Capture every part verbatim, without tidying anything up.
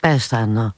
Πες, Θάνο.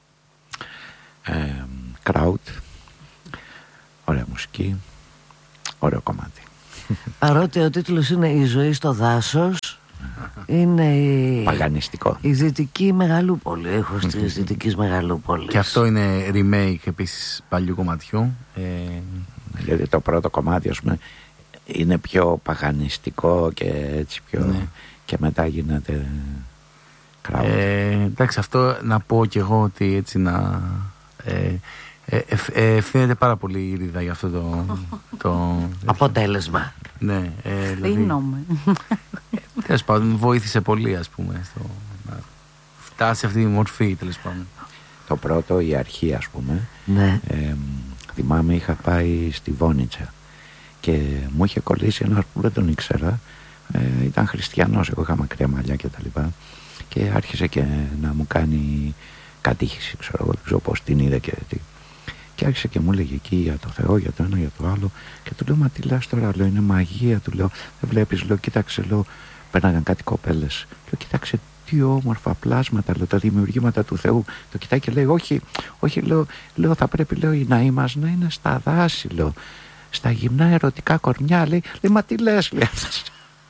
ε, Kraut. Ωραία μουσική. Ωραίο κομμάτι. Παρότι ο τίτλος είναι «Η ζωή στο δάσος», είναι η... παγανιστικό. Η Δυτική Μεγαλούπολη, ήχος της Δυτικής Μεγαλούπολης. Και αυτό είναι remake επίσης παλιού κομματιού. ε... Δηλαδή το πρώτο κομμάτι, ας πούμε, είναι πιο παγανιστικό και έτσι πιο... Ναι. Και μετά γίνεται Kraut. ε, εντάξει, αυτό να πω κι εγώ ότι έτσι να... Ε, ε, ε, ευθύνεται πάρα πολύ η Ήριδα για αυτό το... το αποτέλεσμα. Ναι, ε, δηλαδή, Φύνομαι. τέλος πάντων, βοήθησε πολύ, ας πούμε, στο να φτάσει αυτή η μορφή, τέλος πάντων. Το πρώτο, η αρχή, ας πούμε, Ναι. ε, θυμάμαι είχα πάει στη Βόνιτσα και μου είχε κολλήσει ένας που δεν τον ήξερα, ε, ήταν χριστιανός, εγώ είχα μακριά μαλλιά και τα λοιπά, και άρχισε και να μου κάνει κατήχηση, ξέρω εγώ, δεν ξέρω πώς την είδε και τι. Και άρχισε και μου έλεγε εκεί για το Θεό, για το ένα, για το άλλο. Και του λέω, μα τι λες τώρα, λέω, είναι μαγεία. Του λέω, δεν βλέπεις, λέω, κοίταξε, λέω, πέρναγαν κάτι κοπέλες. Λέω, κοίταξε τι όμορφα πλάσματα, λέω, τα δημιουργήματα του Θεού. Το κοιτάει και λέει, όχι, όχι, λέω, λέω θα πρέπει, λέω, η ναή μας να είναι στα δάση, λέω, στα γυμνά ερωτικά κορμιά. Λέει, λέει, μα τι λες, λέει αυτός.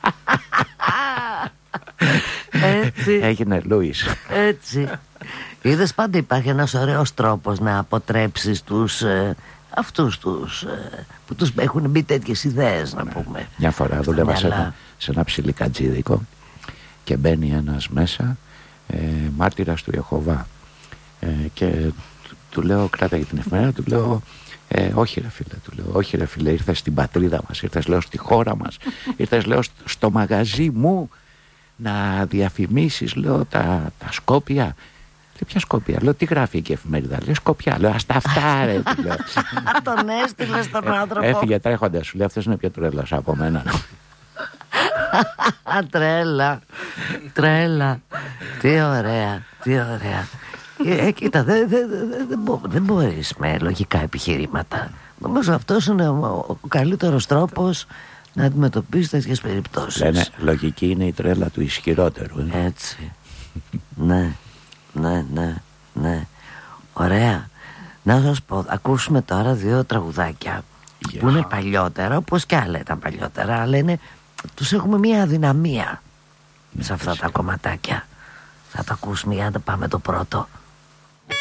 Έτσι. Έγινε Λούις. Έτσι. Είδες, πάντα υπάρχει ένας ωραίος τρόπος να αποτρέψεις τους ε, αυτούς τους ε, που τους έχουν μπει τέτοιες ιδέες, να πούμε. Μια φορά δούλευα σε μυαλά. ένα, σε ένα ψιλικατζίδικο και μπαίνει ένας μέσα, ε, μάρτυρας του Ιεχωβά, ε, και του λέω, κράτα για την εφημερίδα, του λέω, ε, όχι ρε φίλε, του λέω, όχι ρε φίλε, ήρθες στην πατρίδα μας, ήρθες, λέω, στη χώρα μας, ήρθες, λέω, στο, στο μαγαζί μου να διαφημίσεις, λέω, τα, τα Σκόπια. Λέει, ποια Σκόπια? Λέω, τι γράφει εκεί η εφημερίδα? Λέει, Σκοπιά. Λέω, ας τα αυτά, ρε. Τον έστειλε στον άνθρωπο. Έφυγε τρέχοντας, σου λέει, αυτός είναι πιο τρέλος από μένα. Τρέλα. Τρέλα. Τι ωραία. Τι ωραία. Ε, κοίτα, δεν δε, δε, δε, μπο, δεν μπορείς με λογικά επιχειρήματα. Νομίζω αυτός είναι ο, ο καλύτερος τρόπος να αντιμετωπίσεις τέτοιες περιπτώσεις. Λένε, λογική είναι η τρέλα του ισχυρότερου. Ε. Έτσι. Ναι, ναι, ναι, ναι. Ωραία. Να σας πω, ακούσουμε τώρα δύο τραγουδάκια yeah. που είναι παλιότερα, όπως και άλλα ήταν παλιότερα, αλλά είναι, τους έχουμε μία αδυναμία yeah, σε αυτά yeah. τα κομματάκια. Θα τα ακούσουμε, για να τα πάμε το πρώτο.